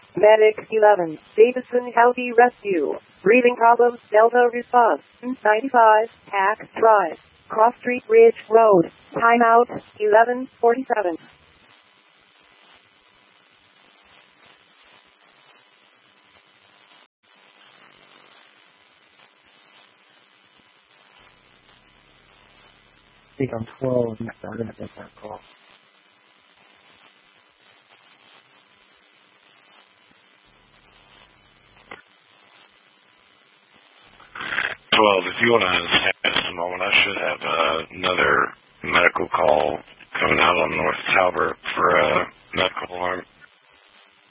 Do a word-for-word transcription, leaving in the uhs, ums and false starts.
Medic eleven, Davidson County Rescue. Breathing problems, Delta response. ninety-five, Hack Drive. Cross Street Ridge Road. Timeout, eleven forty-seven. I think I'm twelve and I'm going to get that call. twelve, if you want to have just a moment, I should have uh, another medical call coming out on North Talbot for a medical alarm.